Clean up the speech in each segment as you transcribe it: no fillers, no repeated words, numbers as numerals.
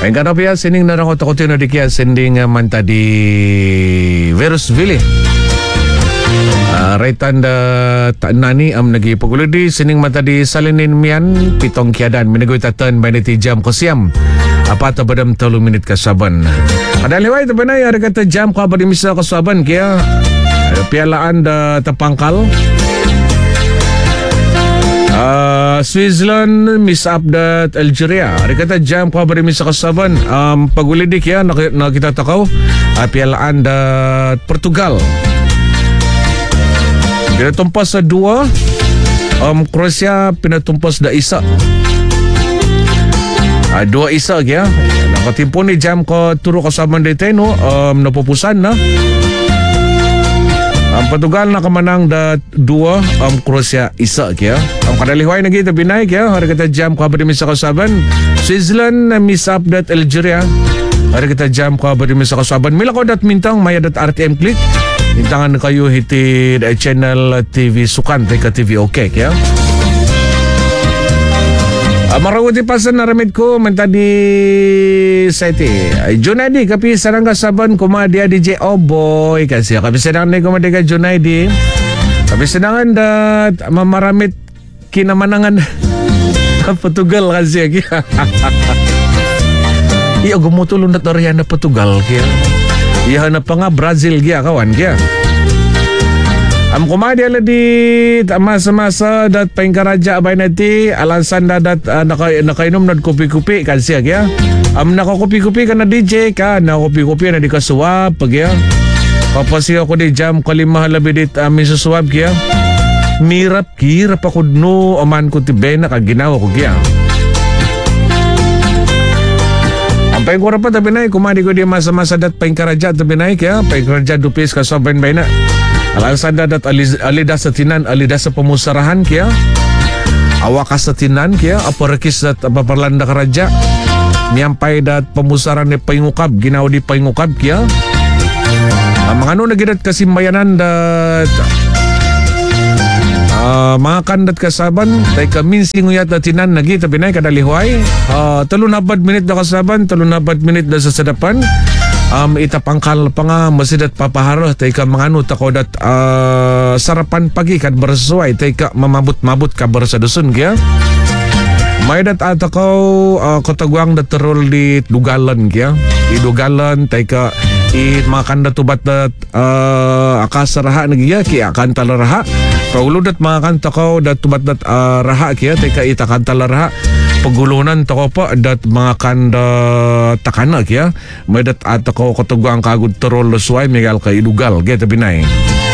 Ang kanapia, sining na rangot ako tinodikia sending manta di Verusville. Raitan da nani am nagi paguludi sining mata di salinin mian pitong kiadan minagoy tatan baniti jam kosiam apa ta badam 3 minit kasaban ada lewai ta banay ada kata jam ka badi misa kasaban kaya pialaan da tapangkal Switzerland miss up dat Algeria ada kata jam ka badi misa kasaban paguludi kaya nakita takaw pialaan da Portugal pinatumpas sa 2 Croatia pinatumpas da isa 2 isa kaya nakatimpo ni jam ko turo kasaman dito no napupusan na Portugal nakamanang da 2 Croatia isa kaya kadalihoy na kita binay kaya hari kita jam ko abadi misa kasaban Switzerland na miss up dat Algeria hari kita jam ko abadi misa kasaban mila ko dat mintang maya dat RTM click intangan kayo hiti channel TV Sukan teka TV OK ya. Marawati pasan naramid ko mentadi site. Junaidi kapi sarang kasaban kumadia DJ Oboy kasi kapi sedang ni kumadia Junaidi. Kapi sedangan dat mamaramit kinamanangan Portugal kasi ya. Iya gumutulong dat Oriana Portugal kaya. Iya na pa nga Brazil gya kawan gya. Kumadi ala di masa-masa dat paingkaraja abay nati alasan dat nakainom na kopi-kopi kan siya gya. Nakakopi-kopi ka na DJ ka nakakopi-kopi na di kasuwap gya. Kapag siya ko di jam kalima halabi dit amin susuwap gya. Mirap ako no aman ko tibena ka ginawa ko gya. Paing ko rapat tapi naik kumadi ko dia masa-masa dat paing karaja tapi naik ya paing karaja dupis ka soben baina alasan dat alida sa tinan alida sa pemusarahan kaya awak sa tinan kaya apa rekis dat paparlanda karaja miampai dat pemusaran ni paingukab ginaw di paingukab kaya mangano nagidat kasimbayanan dat mga kandat kasaban tay kaminsing uyat na tinan nagi tabi na kadalihuay 34 minit na kasaban 34 minit na sa sadapan itapangkal pa nga masidat papaharo tay ka mangano takodat sarapan pagi kad bersuay tay ka mamabot-mabot ka bersadusun kaya may dat atakaw kotagwang dat terol di Dugalan kaya di Dugalan tay ka makan dat tubat dat akasaraha nagiya kaya akan talaraha pauludat mga kanta ko dat tubat dat raha kaya teka ita kanta raha pagulunan to ko pa dat mga kanda takana kaya may dat ata ko katugang kagud terol suay Miguel kay Dugal kaya tabi na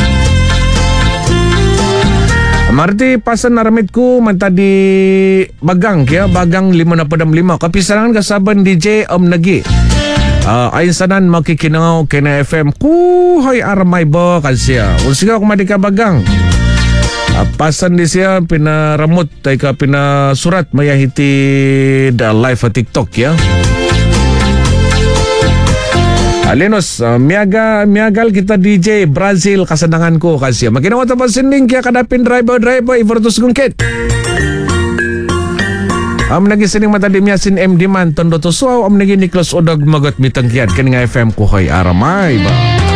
Marti pasan naramit ko manta di bagang kaya bagang 5 kapisanan kasaban DJ nagi ayon sanan makikinangaw kina FM kuhay aramay ba kasya usiga kumadi ka bagang pasan di siya pinaramot tay ka pinasurat mayahiti da live sa TikTok ya Alinos miagal kita DJ Brazil kasandangan ko kasi makinawa tapos sinding kaya kadapin driver ivertus gungkit nagisining matadi miyasin MD man tondo to suaw nagi Niklas Odag magat mitangkiat kaninga FM ko kay aramay ba